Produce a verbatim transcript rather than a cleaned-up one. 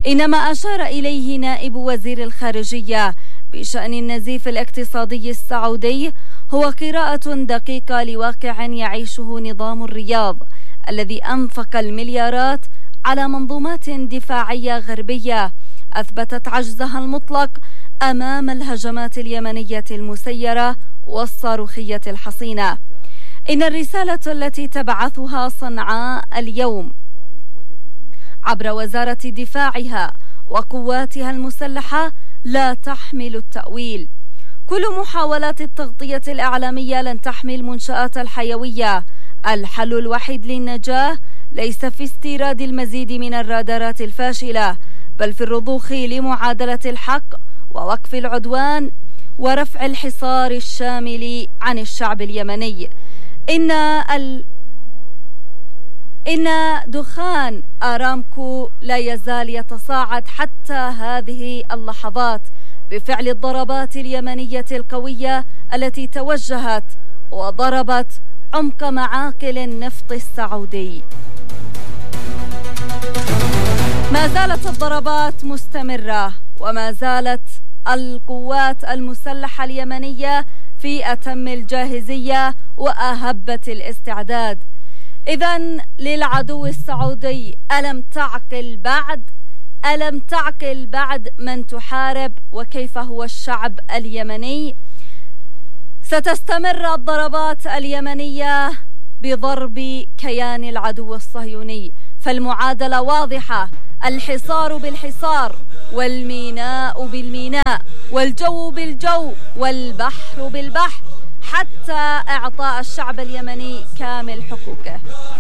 إنما أشار إليه نائب وزير الخارجية بشأن النزيف الاقتصادي السعودي هو قراءة دقيقة لواقع يعيشه نظام الرياض الذي أنفق المليارات على منظومات دفاعية غربية أثبتت عجزها المطلق أمام الهجمات اليمنية المسيرة والصاروخية الحصينة. إن الرسالة التي تبعثها صنعاء اليوم عبر وزارة دفاعها وقواتها المسلحة لا تحمل التأويل. كل محاولات التغطية الإعلامية لن تحمي المنشآت الحيوية. الحل الوحيد للنجاة ليس في استيراد المزيد من الرادارات الفاشلة، بل في الرضوخ لمعادلة الحق ووقف العدوان ورفع الحصار الشامل عن الشعب اليمني. إن ال... إن دخان آرامكو لا يزال يتصاعد حتى هذه اللحظات بفعل الضربات اليمنية القوية التي توجهت وضربت عمق معاقل النفط السعودي. ما زالت الضربات مستمرة، وما زالت القوات المسلحة اليمنية في أتم الجاهزية وأهبة الاستعداد. إذن للعدو السعودي ألم تعقل بعد؟ ألم تعقل بعد من تحارب وكيف هو الشعب اليمني؟ ستستمر الضربات اليمنية بضرب كيان العدو الصهيوني، فالمعادلة واضحة: الحصار بالحصار، والميناء بالميناء، والجو بالجو، والبحر بالبحر، حتى إعطاء الشعب اليمني كامل حقوقه.